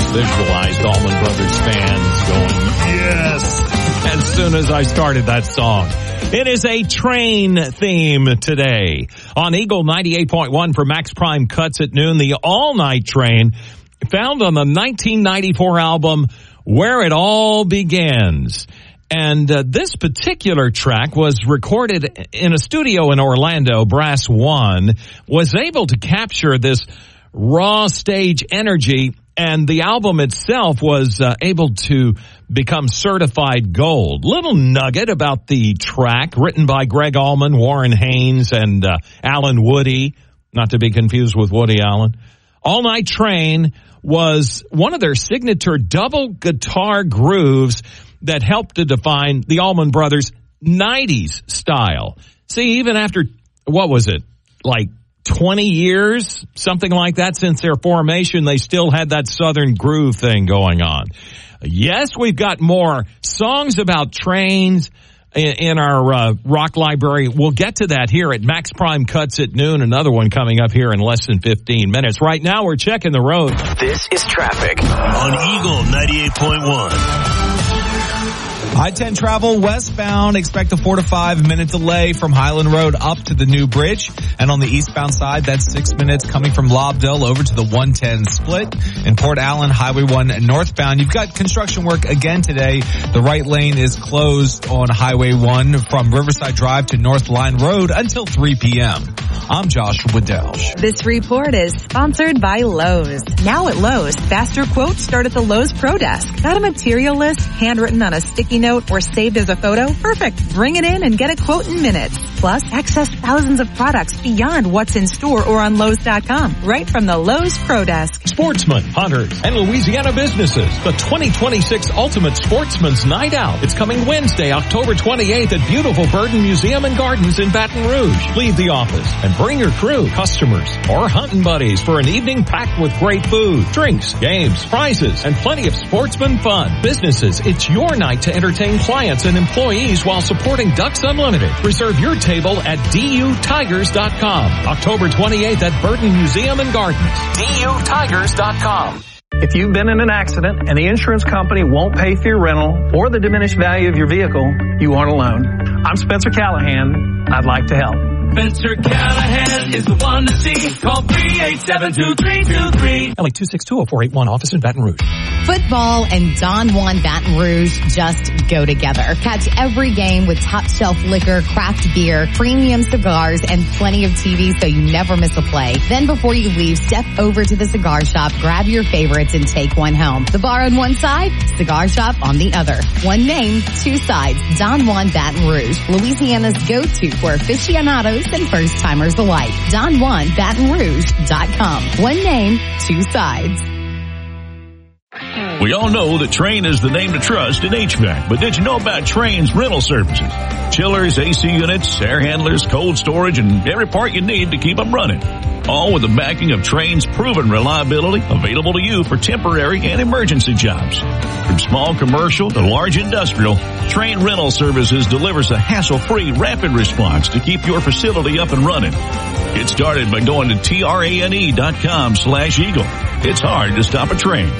visualized Allman Brothers fans going, yes, as soon as I started that song. It is a train theme today. On Eagle 98.1 for Max Prime Cuts at Noon, the all-night train found on the 1994 album Where It All Begins. And this particular track was recorded in a studio in Orlando. Brass One was able to capture this raw stage energy, and the album itself was able to become certified gold. Little nugget about the track, written by Greg Allman, Warren Haynes, and Alan Woody, not to be confused with Woody Allen. All Night Train was one of their signature double guitar grooves that helped to define the Allman Brothers' 90s style. See, even after, what was it, like 20 years, something like that, since their formation, they still had that Southern groove thing going on. Yes, we've got more songs about trains in our rock library. We'll get to that here at Max Prime Cuts at Noon. Another one coming up here in less than 15 minutes. Right now, we're checking the road. This is traffic on Eagle 98.1. I-10 travel westbound. Expect a 4 to 5 minute delay from Highland Road up to the new bridge. And on the eastbound side, that's 6 minutes coming from Lobdell over to the 110 split. In Port Allen, Highway 1 northbound, you've got construction work again today. The right lane is closed on Highway 1 from Riverside Drive to North Line Road until 3 p.m. I'm Joshua Delge. This report is sponsored by Lowe's. Now at Lowe's, faster quotes start at the Lowe's Pro Desk. Got a material list handwritten on a sticky note or saved as a photo? Perfect. Bring it in and get a quote in minutes. Plus, access thousands of products beyond what's in store or on Lowe's.com. Right from the Lowe's Pro Desk. Sportsmen, hunters, and Louisiana businesses. The 2026 Ultimate Sportsman's Night Out. It's coming Wednesday, October 28th at beautiful Burden Museum and Gardens in Baton Rouge. Leave the office and bring your crew, customers, or hunting buddies for an evening packed with great food, drinks, games, prizes, and plenty of sportsman fun. Businesses, it's your night to entertain clients and employees while supporting Ducks Unlimited. Reserve your table at DUTigers.com. October 28th at Burden Museum and Gardens. DUTigers.com. If you've been in an accident and the insurance company won't pay for your rental or the diminished value of your vehicle, you aren't alone. I'm Spencer Callahan. I'd like to help. Spencer Callahan is the one to see. Call 387-2323. LA 262-0481, office in Baton Rouge. Football and Don Juan Baton Rouge just go together. Catch every game with top shelf liquor, craft beer, premium cigars, and plenty of TV so you never miss a play. Then before you leave, step over to the cigar shop, grab your favorites, and take one home. The bar on one side, cigar shop on the other. One name, two sides. Don Juan Baton Rouge, Louisiana's go-to for aficionados and first-timers alike. DonJuanBatonRouge.com. One name, two sides. We all know that Trane is the name to trust in HVAC, but did you know about Trane's rental services? Chillers, AC units, air handlers, cold storage, and every part you need to keep them running. All with the backing of Trane's proven reliability, available to you for temporary and emergency jobs. From small commercial to large industrial, Trane Rental Services delivers a hassle-free rapid response to keep your facility up and running. Get started by going to trane.com/eagle. It's hard to stop a train.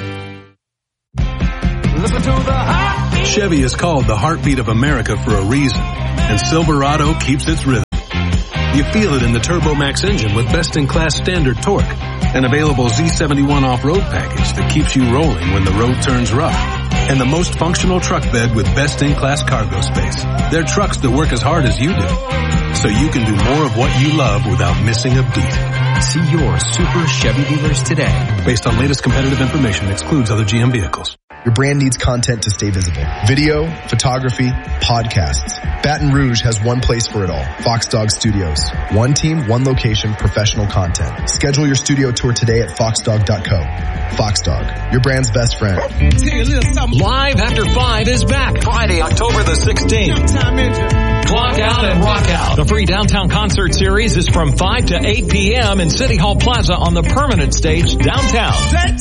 Listen to the heartbeat. Chevy is called the heartbeat of America for a reason, and Silverado keeps its rhythm. You feel it in the Turbo Max engine with best-in-class standard torque, an available Z71 off-road package that keeps you rolling when the road turns rough, and the most functional truck bed with best-in-class cargo space. They're trucks that work as hard as you do, so you can do more of what you love without missing a beat. See your Super Chevy dealers today. Based on latest competitive information, excludes other GM vehicles. Your brand needs content to stay visible. Video, photography, podcasts. Baton Rouge has one place for it all. Fox Dog Studios. One team, one location, professional content. Schedule your studio tour today at foxdog.co. Fox Dog, your brand's best friend. Live After 5 is back Friday, October the 16th. Clock Out and Rock Out. The free downtown concert series is from 5 to 8 p.m. in City Hall Plaza on the permanent stage downtown.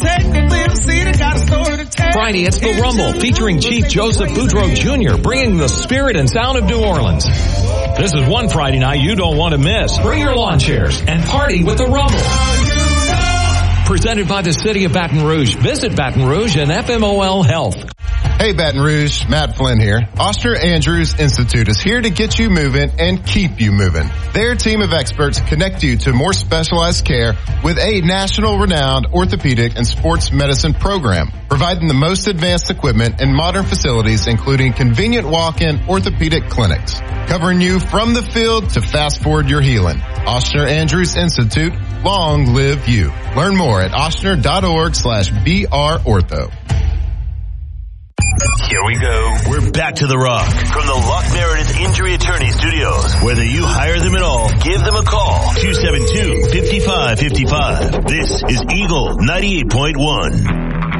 Friday, it's The Rumble, featuring Chief Joseph Boudreaux Jr., bringing the spirit and sound of New Orleans. This is one Friday night you don't want to miss. Bring your lawn chairs and party with The Rumble. Presented by the City of Baton Rouge. Visit Baton Rouge and FMOL Health. Hey Baton Rouge, Matt Flynn here. Oster Andrews Institute is here to get you moving and keep you moving. Their team of experts connect you to more specialized care with a national renowned orthopedic and sports medicine program, providing the most advanced equipment and modern facilities, including convenient walk-in orthopedic clinics, covering you from the field to fast forward your healing. Oster Andrews Institute, long live you. Learn more at ostner.org/BRortho. Here we go. We're back to the Rock from the Luck Meredith Injury Attorney Studios. Whether you hire them at all, give them a call. 272-5555. This is Eagle 98.1.